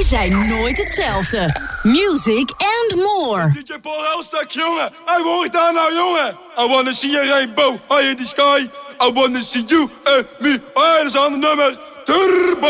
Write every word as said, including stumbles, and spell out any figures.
zijn nooit hetzelfde. Music and more. D J Paul Elstak, jongen. Hij hoort daar nou, jongen. I wanna see a rainbow high in the sky. I wanna see you and me. Oh, dat is een ander nummer. Turbo.